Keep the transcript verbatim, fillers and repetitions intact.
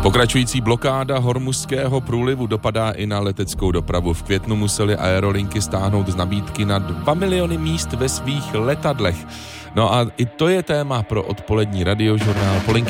Pokračující blokáda Hormuzského průlivu dopadá i na leteckou dopravu. V květnu museli aerolinky stáhnout z nabídky na dva miliony míst ve svých letadlech. No a i to je téma pro odpolední radiožurnál.